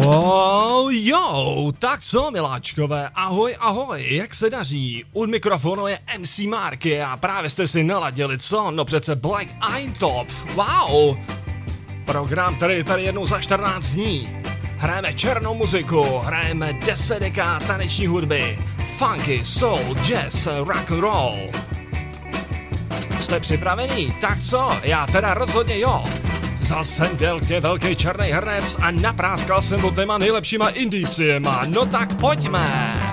Oh, jo, tak co miláčkové, ahoj, ahoj, jak se daří? U mikrofonu je MC Marky a právě jste si naladili, co? No přece Black Eintop, wow! Program tady jednou za 14 dní. Hrajeme černou muziku, hrajeme 10 dekád taneční hudby, funky, soul, jazz, rock and roll. Jste připravení? Tak co? Já teda rozhodně jo. Vzal jsem velký černý hrnec a napráskal jsem ho těma nejlepšíma indiciema. No tak pojďme!